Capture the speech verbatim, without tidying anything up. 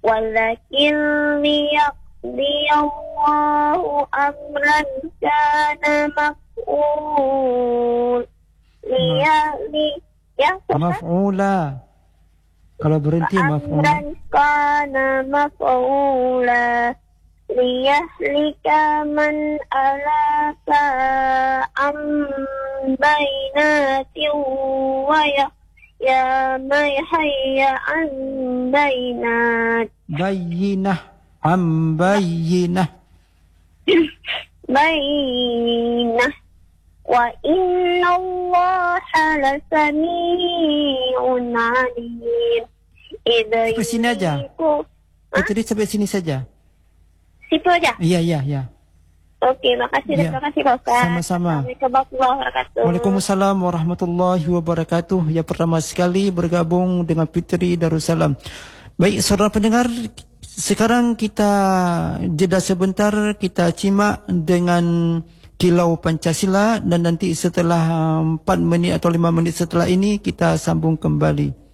ولكن ليقضي الله أمرا كان مفعول ليهلك ya maf'ula. Kalau berhenti maf'ula. amran kana maf'ula liyahlika man alaka am bainatin wa ya may hayya an bainat Bayyinah. Am bayyinah. bainah wa inna allaha lasami'un alim. Sampai sini aja. Oh, tadi sampai sini saja. Situ aja? Iya, iya, iya. Oke, makasih. Ya. Terima kasih Pak Ustaz. Sama-sama. Assalamualaikum warahmatullahi wabarakatuh. Waalaikumsalam warahmatullahi wabarakatuh. Yang pertama sekali bergabung dengan Fitri Darussalam. Baik, saudara pendengar, sekarang kita jeda sebentar, kita simak dengan Kilau Pancasila dan nanti setelah empat minit atau lima menit setelah ini kita sambung kembali.